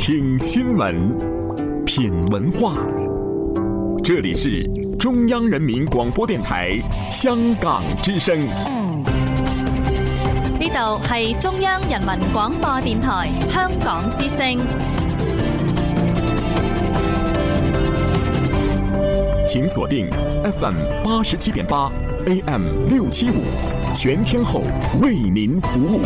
聽新聞，品文化。這裡是中央人民廣播電台香港之聲。 呢度係中央人民廣播電台香港之聲。 請鎖定 FM 87.8 AM 675，全天候為您服務。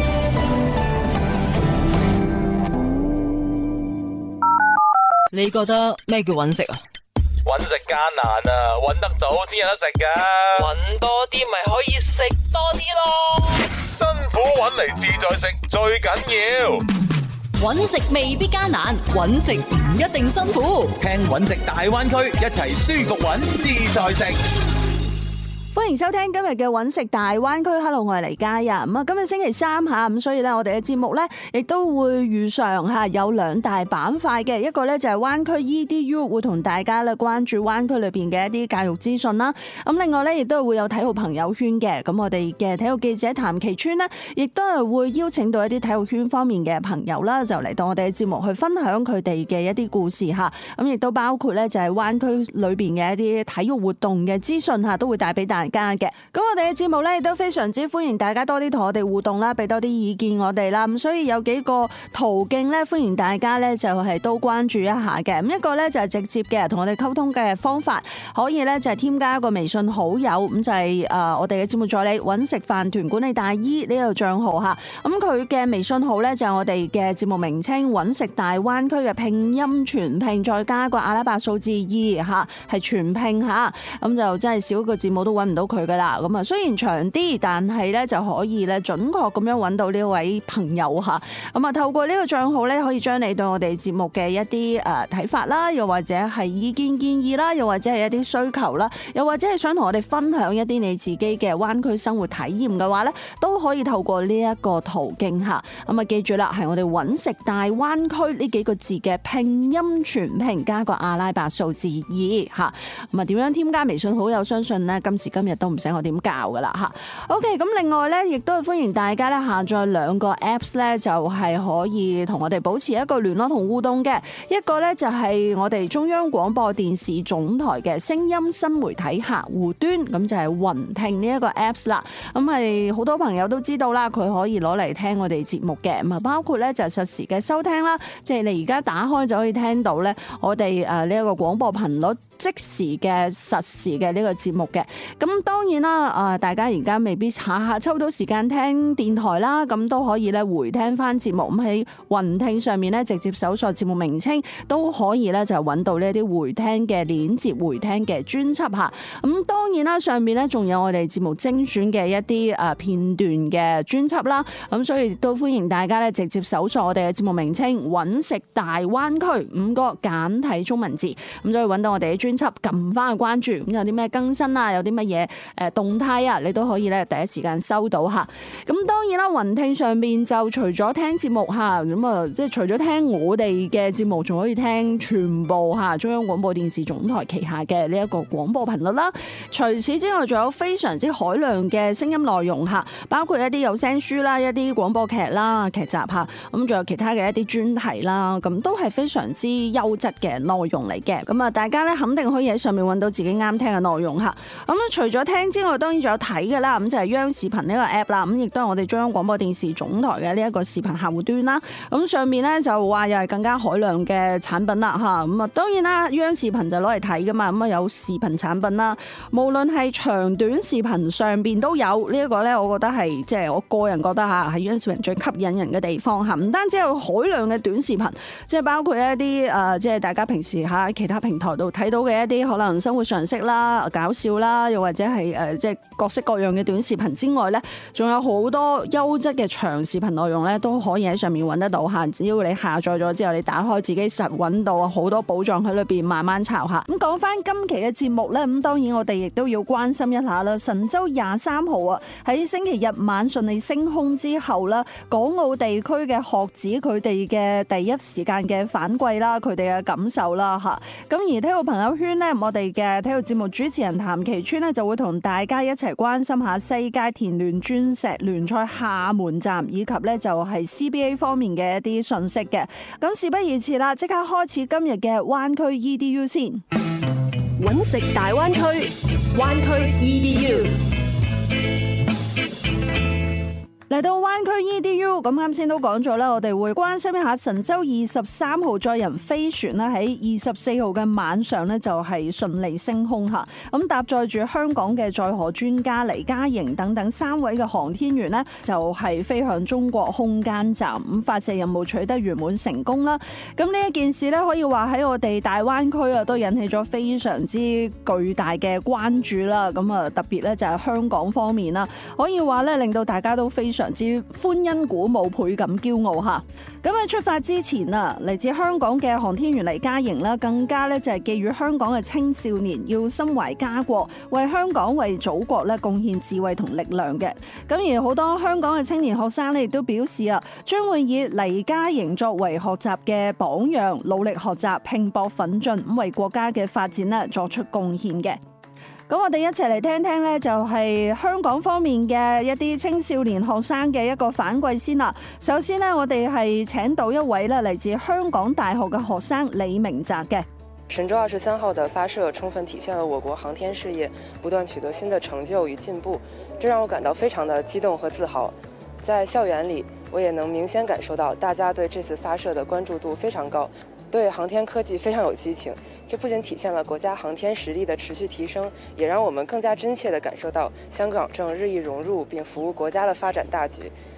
你覺得咩叫揾食啊？ 揾食艱難啊，揾得到先有得食㗎。揾多啲咪可以食多啲咯。辛苦揾嚟自在食最緊要。 揾食未必艱難，揾食唔一定辛苦。 聽揾食大灣區，一齊舒服揾自在食。 歡迎收聽今日嘅揾食大灣區。Hello， 我係黎嘉欣。今日星期三吓，咁所以咧，我哋嘅節目咧亦都會如常吓有兩大板塊嘅，一個咧就係灣區 EDU 會同大家咧關注灣區裏邊嘅一啲教育資訊啦。咁另外咧亦都會有體育朋友圈嘅。咁我哋嘅體育記者譚其川呢，亦都係會邀請到一啲體育圈方面嘅朋友啦，就嚟到我哋嘅節目去分享佢哋嘅一啲故事吓。咁亦都包括咧就係灣區裏邊嘅一啲體育活動嘅資訊吓，都會帶俾大家嘅。咁我哋嘅節目咧亦都非常之歡迎大家多啲同我哋互動啦，俾多啲意見我哋啦。咁所以有幾個途徑咧，歡迎大家咧就係都關注一下嘅。咁一個咧就係直接嘅同我哋溝通嘅方法，可以咧就係添加一個微信好友，咁就係我哋嘅節目助理揾食飯團管理大姨呢個賬號吓。咁佢嘅微信號咧就係我哋嘅節目名稱揾食大灣區嘅拼音全拼，再加個阿拉伯數字2吓，係全拼吓。咁就真係少一個字母都揾唔到佢噶啦。咁啊，雖然長啲，但係咧就可以咧準確咁樣揾到呢位朋友吓。咁啊，透過呢個賬號咧，可以將你對我哋節目嘅一啲睇法啦，又或者係意見建議啦，又或者係一啲需求啦，又或者係想同我哋分享一啲你自己嘅灣區生活體驗嘅話咧，都可以透過呢一個途徑吓。咁啊，記住啦，係我哋揾食大灣區呢幾個字嘅拼音全拼加個阿拉伯數字2吓。咁啊，點樣添加微信好友？相信呢，今時今日都唔使我點教噶啦吓。OK， 咁另外咧，亦都係歡迎大家咧下載兩個 Apps 咧，就係可以同我哋保持一個聯絡同互動嘅。一個咧就係我哋中央廣播電視總台嘅聲音新媒體客戶端，咁就係雲聽呢一個 Apps 啦。咁係好多朋友都知道啦，佢可以攞嚟聽我哋節目嘅。咁啊，包括咧就係實時嘅收聽啦，即係你而家打開就可以聽到咧我哋呢一個廣播頻率即時嘅實時嘅呢個節目嘅。咁當然啦，大家而家未必下下抽到時間聽電台啦，咁都可以咧回聽翻節目。咁喺雲聽上面咧，直接搜索節目名稱都可以咧，就揾到呢一啲回聽嘅鏈接、回聽嘅專輯吓。咁當然啦，上面咧仲有我哋節目精選嘅一啲片段嘅專輯啦。咁所以都歡迎大家咧直接搜索我哋嘅節目名稱揾食大灣區5個簡體中文字，咁就可以揾到我哋嘅專輯，撳翻去關注。咁有啲咩更新啊，有啲乜嘢動態啊，你都可以咧第一時間收到吓。咁當然啦，雲聽上面就除咗聽節目吓，咁啊即係除咗聽我哋嘅節目，仲可以聽全部吓中央廣播電視總台旗下嘅呢一個廣播頻率啦。除此之外，仲有非常之海量嘅聲音內容吓，包括一啲有聲書啦、一啲廣播劇啦、劇集吓，咁仲有其他嘅一啲專題啦，咁都係非常之優質嘅內容嚟嘅。咁啊，大家咧肯定可以喺上面揾到自己啱聽嘅內容吓。咁除咗聽之外，當然仲有睇嘅啦。咁就係央視頻呢個 app 啦，咁亦都係我哋中央廣播電視總台嘅呢一個視頻客戶端啦。咁上面咧就話又係更加海量嘅產品啦吓。咁啊，當然啦，央視頻就攞嚟睇噶嘛，咁啊有視頻產品啦，無論係長短視頻上邊都有呢一個咧，我覺得係即係我個人覺得吓係央視頻最吸引人嘅地方吓。唔單止有海量嘅短視頻，即係包括一啲即係大家平時喺其他平台度睇到嘅一啲可能生活常識啦、搞笑啦，又或者係即係各式各樣嘅短視頻之外咧，仲有好多優質嘅長視頻內容咧，都可以喺上面揾得到吓。只要你下載咗之後，你打開自己實揾到好多寶藏喺裏邊，慢慢抄下。咁講翻今期嘅節目咧，咁當然我哋亦都要關心一下啦。神舟23號啊，喺星期日晚順利升空之後啦，港澳地區嘅學子佢哋嘅第一時間嘅反饋啦，佢哋嘅感受啦吓。咁而體育朋友圈咧，我哋嘅體育節目主持人譚其川咧就會會同大家一齊關心下世界田聯鑽石聯賽廈門站以及咧就係 CBA 方面嘅一啲信息嘅。咁事不宜遲啦，即刻開始今日嘅灣區 EDU 先。 揾食大灣區，灣區 EDU。 嚟到灣區 EDU， 咁啱先都講咗啦，我哋會關心一下神舟23號載人飛船咧喺24號嘅晚上咧就係順利升空嚇，咁搭載住香港嘅載荷專家黎嘉瑩等等3位嘅航天員呢，就係飛向中國空間站，咁發射任務取得圓滿成功啦。咁呢一件事咧可以話喺我哋大灣區啊都引起咗非常之巨大嘅關注啦。咁啊特別咧就係香港方面啦，可以話咧令到大家都非常之歡欣鼓舞，倍感驕傲嚇。咁喺出發之前啊，嚟自香港嘅航天員黎嘉瑩啦，更加咧就係寄語香港嘅青少年要心懷家國，為香港為祖國咧貢獻智慧同力量嘅。咁而好多香港嘅青年學生咧亦都表示啊，將會以黎嘉瑩作為學習嘅榜樣，努力學習，拼搏奮進，咁為國家嘅發展咧作出貢獻嘅。咁我哋一齊嚟聽聽呢，就係香港方面嘅一啲青少年學生嘅一個反饋先啦。首先呢，我哋係請到一位咧嚟自香港大學嘅學生李明澤嘅。 神舟23號的發射充分體現了我國航天事業不斷取得新的成就與進步，這讓我感到非常的激動和自豪。在校園裡，我也能明顯感受到大家對這次發射的關注度非常高，對航天科技非常有激情。這不僅體現了國家航天實力的持續提升，也讓我們更加真切地感受到香港正日益融入並服務國家的發展大局。